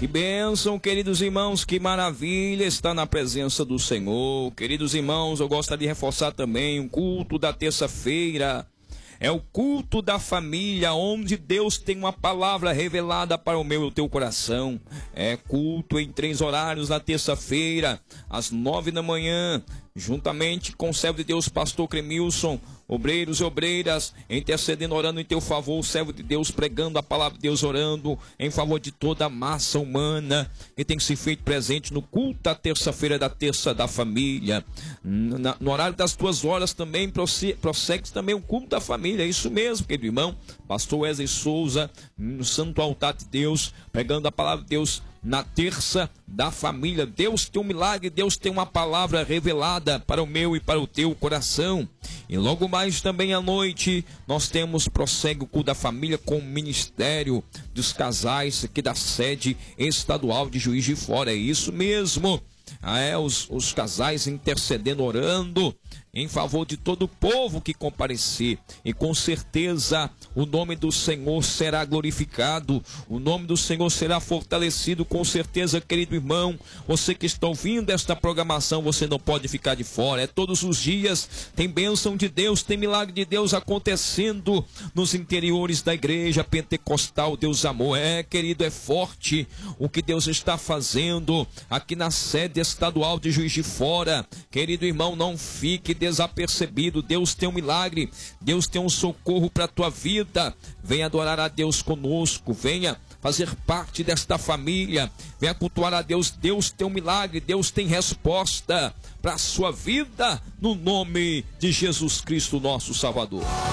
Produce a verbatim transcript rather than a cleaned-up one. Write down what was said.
Que bênção, queridos irmãos, que maravilha estar na presença do Senhor. Queridos irmãos, eu gostaria de reforçar também o culto da terça-feira. É o culto da família, onde Deus tem uma palavra revelada para o meu e o teu coração. É culto em três horários na terça-feira, às nove da manhã, juntamente com o servo de Deus, pastor Cremilson, obreiros e obreiras, intercedendo, orando em teu favor, o servo de Deus pregando a palavra de Deus, orando em favor de toda a massa humana que tem que se feito presente no culto da terça-feira, da terça da família. Na, no horário das duas horas também prossegue, prossegue também o culto da família, é isso mesmo, querido irmão, pastor Wesley Souza, no santo altar de Deus, pregando a palavra de Deus na terça da família. Deus tem um milagre, Deus tem uma palavra revelada para o meu e para o teu coração. E logo mais também à noite nós temos, prossegue o culto da família com o ministério dos casais aqui da sede estadual de Juiz de Fora, é isso mesmo. Ah, é, os, os casais intercedendo, orando em favor de todo o povo que comparecer, e com certeza o nome do Senhor será glorificado, o nome do Senhor será fortalecido, com certeza, querido irmão. Você que está ouvindo esta programação, você não pode ficar de fora, é todos os dias, tem bênção de Deus, tem milagre de Deus acontecendo nos interiores da igreja pentecostal. Deus amor, é, querido, é forte o que Deus está fazendo aqui na sede estadual de Juiz de Fora. Querido irmão, não fique desapercebido, Deus tem um milagre, Deus tem um socorro para a tua vida. Venha adorar a Deus conosco, venha fazer parte desta família, venha cultuar a Deus. Deus tem um milagre, Deus tem resposta para a sua vida, no nome de Jesus Cristo, nosso Salvador.